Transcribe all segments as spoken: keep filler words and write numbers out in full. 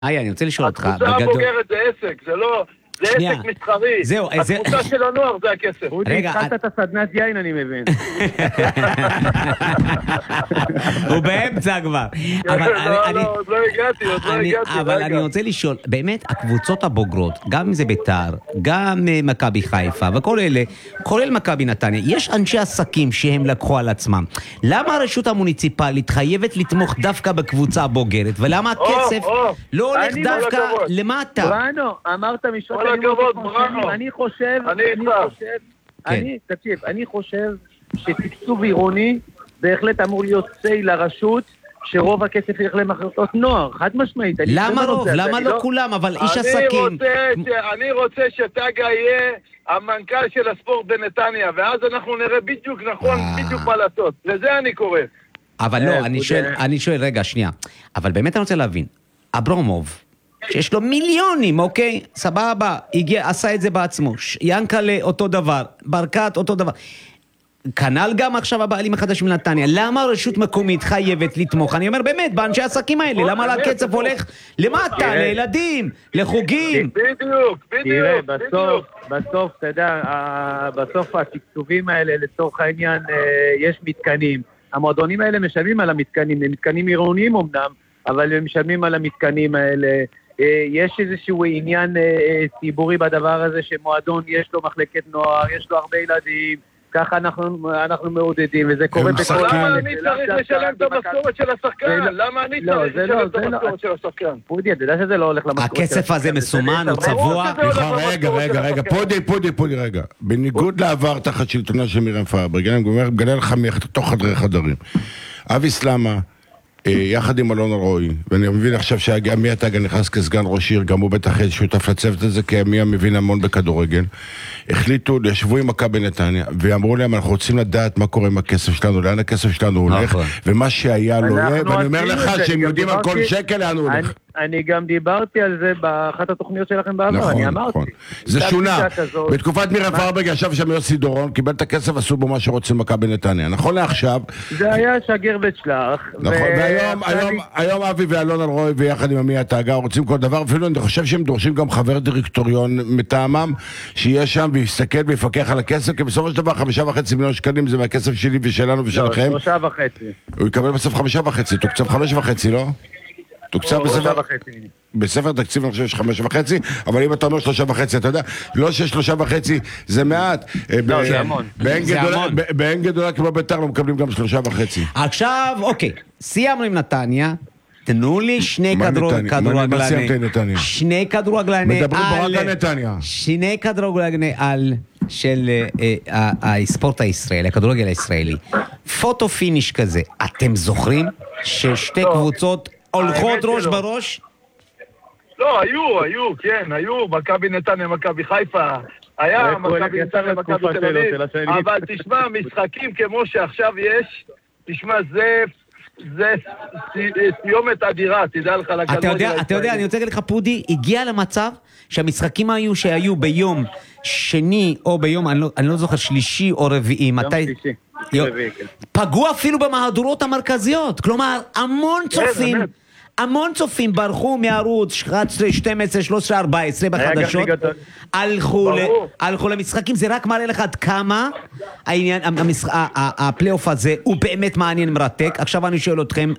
היי, אני רוצה לשאול אותך. הקבוצה הבוגרת זה עסק, זה לא... זה עסק מסחרי. זהו, הקבוצה של הנוער זה הכסף. רגע, התחלת את הסדנת יין, אני מבין. הוא באמצע כבר. לא, לא, עוד לא הגעתי, עוד לא הגעתי. אבל אני רוצה לשאול, באמת, הקבוצות הבוגרות, גם אם זה ביתר, גם מכבי חיפה, וכל אלה, כולל מכבי נתניה, יש אנשי עסקים שהם לקחו על עצמם. למה הרשות המוניציפלית חייבת לתמוך דווקא בקבוצה הבוגרת, ולמה הכסף לא הולך דווקא למטה? בראנו, אמרת משפט אני חושב, אני חושב, אני, תקשיב, אני חושב שתקצוב עירוני בהחלט אמור להיות סי לרשות שרוב הכסף ילך למחלקות נוער, חד משמעית. למה רוב? למה לא כולם? אבל איש עסקים. אני רוצה שטגה יהיה המנכ"ל של הספורט בנתניה, ואז אנחנו נראה בדיוק נכון, בדיוק מה לעשות. לזה אני קורא. אבל לא, אני שואל, רגע, שנייה. אבל באמת אני רוצה להבין, אברמוב, שיש לו מיליונים, אוקיי? סבבה, הגיע, עשה את זה בעצמו. ינקלה אותו דבר, ברקת אותו דבר. כנ"ל גם עכשיו הבעלים החדש מנתניה. למה רשות מקומית חייבת לתמוך? אני אומר באמת, באנשי העסקים האלה, למה הכסף הולך למטה, לילדים, לחוגים? בדיוק, בדיוק. בסוף, בסוף, אתה יודע, בסוף התקצובים האלה, לצורך העניין, יש מתקנים. המועדונים האלה משלמים על המתקנים, הם מתקנים עירוניים אמנם, אבל הם משלמים על המתקנים האלה. יש איזשהו עניין ציבורי בדבר הזה שמועדון יש לו מחלקת נוער, יש לו הרבה ילדים, ככה אנחנו, אנחנו מעודדים, וזה קורה בכל... למה אני צריך לשלם את המשכורת של השחקן? למה אני צריך לשלם את המשכורת של השחקן? פודי, אתה יודע שזה לא הולך למשכורת. הכסף הזה מסומן, הוא צבוע. רגע, רגע, רגע, פודי, פודי, פודי, רגע. בניגוד לעבר תחת שלטונה של מירם פיירברג, אני מגלה לך מתוך חדרי חדרים. אבי סלמה, יחד עם אלון אלרועי, ואני מבין עכשיו שעמי עטגה נכנס כסגן ראש עיר, גם הוא בטח שותף לצוות הזה, כי עמי מבין המון בכדורגל, החליטו, ישבו עם מכבי נתניה, ואמרו להם, אנחנו רוצים לדעת מה קורה עם הכסף שלנו, לאן הכסף שלנו הולך, ומה שהיה לא יהיה, ואני אומר לך שהם יודעים על כל שקל לאן הוא הולך. אני גם דיברתי על זה באחת התוכניות שלכם בעבר, אני אמרתי. זה שונה. בתקופת מירם פיירברג ישב שם יוסי דורון, קיבל את הכסף, עשו בו מה שרוצים מכבי נתניה. נכון לעכשיו. זה היה שגר וצ'לח. נכון, והיום אבי ואלון אלרועי ויחד עם עמי עטגה רוצים כל דבר, אפילו אני חושב שהם דורשים גם חבר דירקטוריון מטעמם, שיהיה שם ויסתכל ויפקח על הכסף, כי בסופו של דבר חמישה וחצי מיליון שקלים זה מהכסף שלי ושלנו ושלכם. שלושה וחצי. הוא יקבל בסוף חמישה וחצי, תוקצב חמש וחצי, לא? תוקצב בספר, בספר תקציב אני חושב שיש חמש וחצי, אבל אם אתה אומר שלושה וחצי, אתה יודע, לא שיש שלושה וחצי, זה מעט. לא, זה המון. בעין גדולה כמו ביתר לא מקבלים גם שלושה וחצי. עכשיו, אוקיי, סיימנו עם נתניה, תנו לי שני כדורגלני, שני כדורגלני על, מדברים פה רק על נתניה. שני כדורגלני על של הספורט הישראלי, הכדורגל הישראלי. פוטו פיניש כזה, אתם זוכרים ששתי קבוצות הולכות ראש בראש? לא, היו, היו, כן, היו, מכבי נתניה, מכבי חיפה, היה מכבי נתניה, מכבי תל אביב, אבל תשמע, משחקים כמו שעכשיו יש, תשמע, זה, זה סיומת אדירה, תדע לך לכדורגל הישראלי. אתה יודע, אני רוצה להגיד לך, פודי, הגיע למצב שהמשחקים היו שהיו ביום שני או ביום, אני לא זוכר, שלישי או רביעי, מתי... פגעו אפילו במהדורות המרכזיות, כלומר, המון צופים, המון צופים ברחו מערוץ אחת עשרה, שתים עשרה, שלוש עשרה, ארבע עשרה בחדשות, הלכו למשחקים, זה רק מראה לך עד כמה העניין, הפלייאוף הזה הוא באמת מעניין מרתק. עכשיו אני שואל אתכם,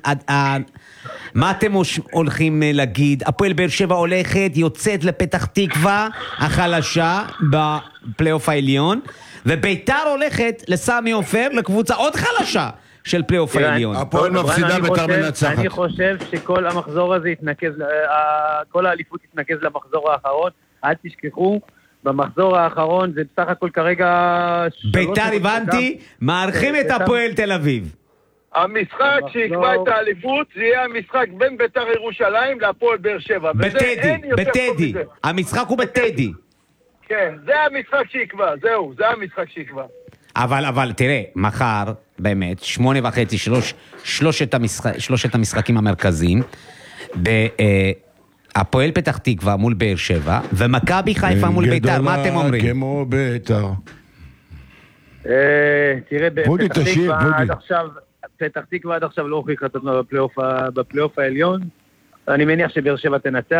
מה אתם הולכים להגיד? הפועל באר שבע הולכת, יוצאת לפתח תקווה החלשה בפלייאוף העליון, וביתר הולכת לסמי עופר לקבוצה עוד חלשה של פלייאוף העליון. הפועל מפסידה, ביתר מנצחת. אני חושב שכל המחזור הזה יתנקז, כל האליפות יתנקז למחזור האחרון. אל תשכחו, במחזור האחרון זה בסך הכל כרגע... ביתר הבנתי, מערכים את הפועל תל אביב. המשחק שיקבע את האליפות זה יהיה המשחק בין ביתר ירושלים להפועל באר שבע. בטדי, בטדי. המשחק הוא בטדי. כן, זה המשחק שיקבע, זהו, זה המשחק שיקבע. אבל, אבל, תראה, מחר, באמת, שמונה וחצי, שלוש, שלושת, המשחק, שלושת המשחקים המרכזיים, הפועל פתח תקווה מול באר שבע, ומכבי חיפה מול ביתר, מה אתם אומרים? כמו ביתר. תראה, בפתח תקווה עד עכשיו, פתח תקווה עד עכשיו לא הוכיחה את עצמה בפלייאוף העליון, אני מניח שבאר שבע תנצח.